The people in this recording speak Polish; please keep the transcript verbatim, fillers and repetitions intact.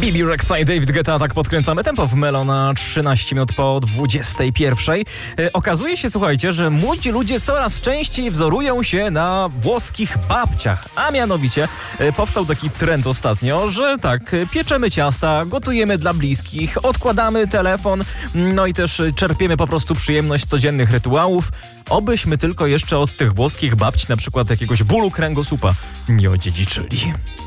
Bibi Rexha i David Guetta, tak podkręcamy tempo w Melo na trzynaście minut po dwudziestej pierwszej. E, okazuje się, słuchajcie, że młodzi ludzie coraz częściej wzorują się na włoskich babciach, a mianowicie e, powstał taki trend ostatnio, że tak, e, pieczemy ciasta, gotujemy dla bliskich, odkładamy telefon, no i też czerpiemy po prostu przyjemność z codziennych rytuałów. Obyśmy tylko jeszcze od tych włoskich babci na przykład jakiegoś bólu kręgosłupa nie odziedziczyli.